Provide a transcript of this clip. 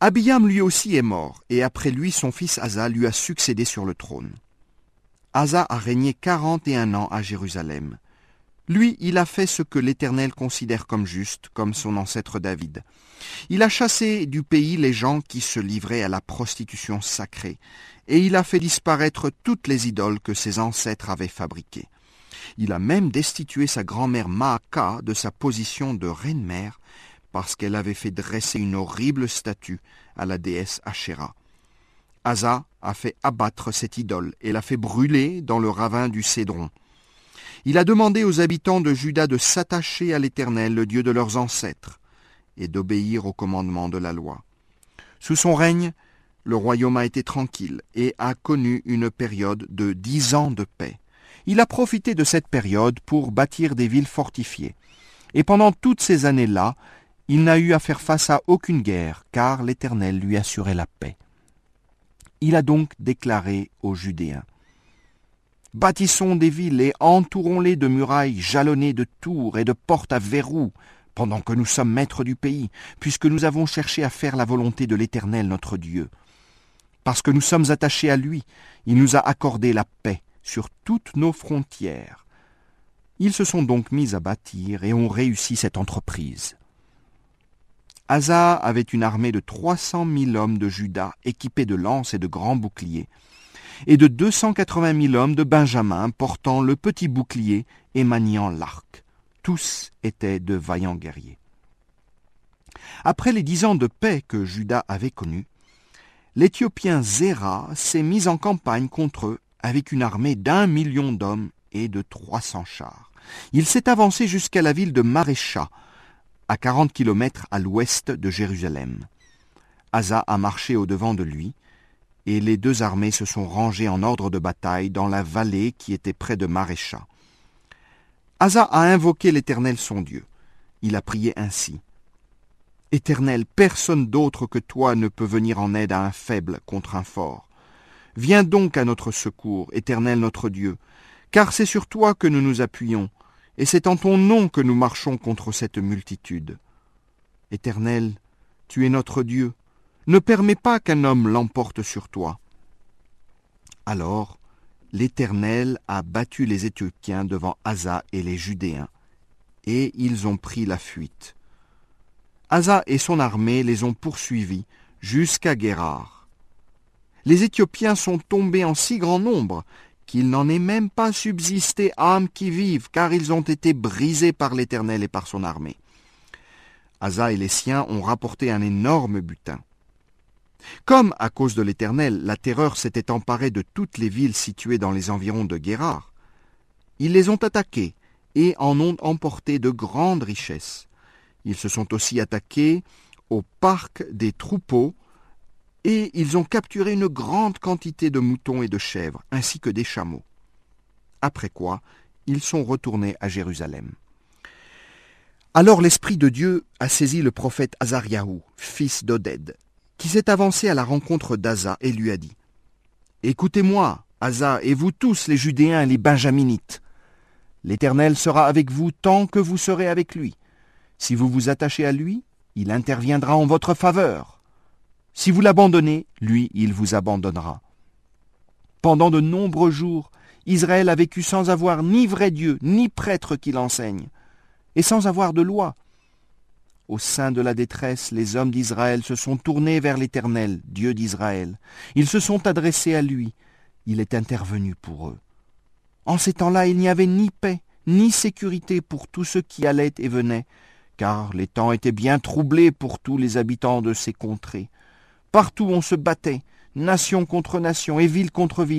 Abiam lui aussi est mort, et après lui son fils Asa lui a succédé sur le trône. Asa a régné 41 ans à Jérusalem. Lui, il a fait ce que l'Éternel considère comme juste, comme son ancêtre David. Il a chassé du pays les gens qui se livraient à la prostitution sacrée, et il a fait disparaître toutes les idoles que ses ancêtres avaient fabriquées. Il a même destitué sa grand-mère Maaka de sa position de reine-mère, parce qu'elle avait fait dresser une horrible statue à la déesse Ashéra. Asa a fait abattre cette idole et l'a fait brûler dans le ravin du Cédron. Il a demandé aux habitants de Juda de s'attacher à l'Éternel, le Dieu de leurs ancêtres, et d'obéir aux commandements de la loi. Sous son règne, le royaume a été tranquille et a connu une période de 10 ans de paix. Il a profité de cette période pour bâtir des villes fortifiées. Et pendant toutes ces années-là, il n'a eu à faire face à aucune guerre, car l'Éternel lui assurait la paix. Il a donc déclaré aux Judéens: « Bâtissons des villes et entourons-les de murailles jalonnées de tours et de portes à verrous, pendant que nous sommes maîtres du pays, puisque nous avons cherché à faire la volonté de l'Éternel notre Dieu. Parce que nous sommes attachés à lui, il nous a accordé la paix sur toutes nos frontières. » Ils se sont donc mis à bâtir et ont réussi cette entreprise. Asa avait une armée de 300 000 hommes de Juda équipés de lances et de grands boucliers, et de 280 000 hommes de Benjamin portant le petit bouclier et maniant l'arc. Tous étaient de vaillants guerriers. Après les 10 ans de paix que Juda avait connus, l'Éthiopien Zéra s'est mis en campagne contre eux avec une armée d'1 million d'hommes et de 300 chars. Il s'est avancé jusqu'à la ville de Marécha, à 40 kilomètres à l'ouest de Jérusalem. Asa a marché au-devant de lui, et les deux armées se sont rangées en ordre de bataille dans la vallée qui était près de Marécha. Asa a invoqué l'Éternel son Dieu. Il a prié ainsi: « Éternel, personne d'autre que toi ne peut venir en aide à un faible contre un fort. Viens donc à notre secours, Éternel notre Dieu, car c'est sur toi que nous nous appuyons, et c'est en ton nom que nous marchons contre cette multitude. Éternel, tu es notre Dieu, ne permets pas qu'un homme l'emporte sur toi. » Alors, l'Éternel a battu les Éthiopiens devant Asa et les Judéens, et ils ont pris la fuite. Asa et son armée les ont poursuivis jusqu'à Guérar. Les Éthiopiens sont tombés en si grand nombre qu'il n'en est même pas subsisté âme qui vive, car ils ont été brisés par l'Éternel et par son armée. Asa et les siens ont rapporté un énorme butin. Comme, à cause de l'Éternel, la terreur s'était emparée de toutes les villes situées dans les environs de Guérar, ils les ont attaquées et en ont emporté de grandes richesses. Ils se sont aussi attaqués au parc des troupeaux, et ils ont capturé une grande quantité de moutons et de chèvres, ainsi que des chameaux. Après quoi, ils sont retournés à Jérusalem. Alors l'Esprit de Dieu a saisi le prophète Azariahu, fils d'Oded, qui s'est avancé à la rencontre d'Asa et lui a dit: « Écoutez-moi, Asa, et vous tous les Judéens et les Benjaminites. L'Éternel sera avec vous tant que vous serez avec lui. Si vous vous attachez à lui, il interviendra en votre faveur. Si vous l'abandonnez, lui, il vous abandonnera. » Pendant de nombreux jours, Israël a vécu sans avoir ni vrai Dieu, ni prêtre qui l'enseigne, et sans avoir de loi. Au sein de la détresse, les hommes d'Israël se sont tournés vers l'Éternel, Dieu d'Israël. Ils se sont adressés à lui. Il est intervenu pour eux. En ces temps-là, il n'y avait ni paix, ni sécurité pour tous ceux qui allaient et venaient, car les temps étaient bien troublés pour tous les habitants de ces contrées. Partout on se battait, nation contre nation et ville contre ville.